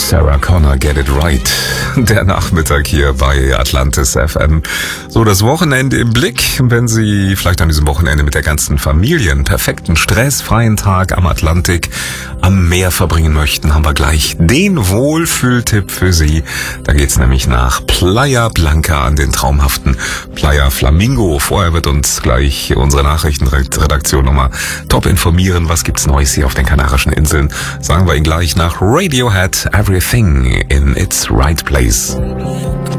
Sarah Connor, Get It Right. Der Nachmittag hier bei Atlantis FM. So, das Wochenende im Blick. Wenn Sie vielleicht an diesem Wochenende mit der ganzen Familie einen perfekten, stressfreien Tag am Atlantik, am Meer verbringen möchten, haben wir gleich den Wohlfühltipp für Sie. Da geht's nämlich nach Playa Blanca an den traumhaften Playa Flamingo. Vorher wird uns gleich unsere Nachrichtenredaktion nochmal top informieren. Was gibt's Neues hier auf den Kanarischen Inseln? Sagen wir Ihnen gleich nach Radiohead, Everything in its Right Place.